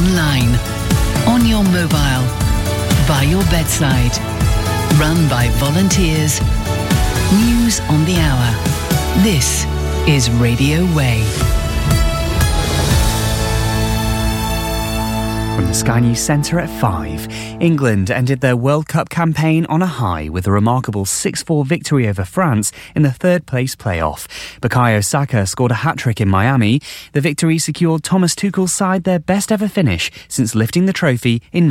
online, on your mobile, by your bedside. Run by volunteers. News on the hour. This is Radio Way. From the Sky News Centre at 5, England ended their World Cup campaign on a high with a remarkable 6-4 victory over France in the third-place playoff. Bukayo Saka scored a hat-trick in Miami. The victory secured Thomas Tuchel's side their best-ever finish since lifting the trophy in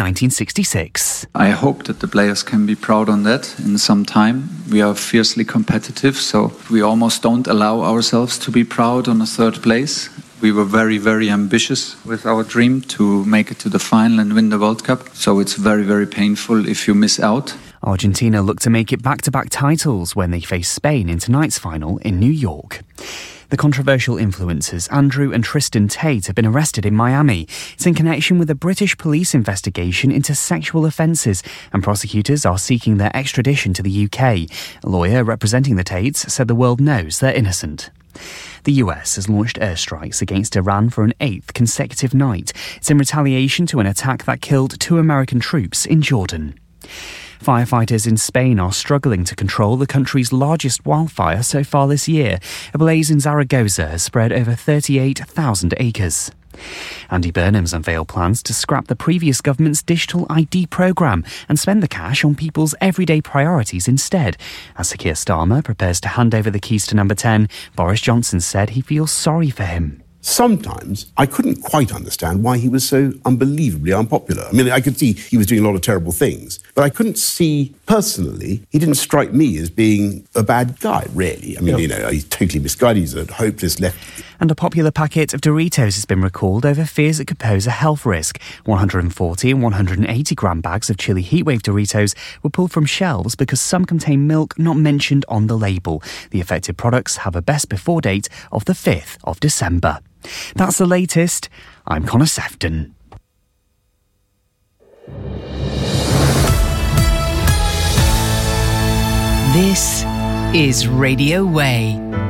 1966. I hope that the players can be proud on that in some time. We are fiercely competitive, so we almost don't allow ourselves to be proud on a third place. We were very, very ambitious with our dream to make it to the final and win the World Cup. So it's very, very painful if you miss out. Argentina look to make it back-to-back titles when they face Spain in tonight's final in New York. The controversial influencers Andrew and Tristan Tate have been arrested in Miami. It's in connection with a British police investigation into sexual offences, and prosecutors are seeking their extradition to the UK. A lawyer representing the Tates said the world knows they're innocent. The US has launched airstrikes against Iran for an 8th consecutive night. It's in retaliation to an attack that killed 2 American troops in Jordan. Firefighters in Spain are struggling to control the country's largest wildfire so far this year. A blaze in Zaragoza has spread over 38,000 acres. Andy Burnham's unveiled plans to scrap the previous government's digital ID programme and spend the cash on people's everyday priorities instead. As Sir Keir Starmer prepares to hand over the keys to Number 10, Boris Johnson said he feels sorry for him. Sometimes I couldn't quite understand why he was so unbelievably unpopular. I mean, I could see he was doing a lot of terrible things, but I couldn't see, personally, he didn't strike me as being a bad guy, really. I mean, he's totally misguided. He's a hopeless lefty. And a popular packet of Doritos has been recalled over fears it could pose a health risk. 140 and 180 gram bags of chili heatwave Doritos were pulled from shelves because some contain milk not mentioned on the label. The affected products have a best before date of the 5th of December. That's the latest. I'm Connor Sefton. This is Radio Way.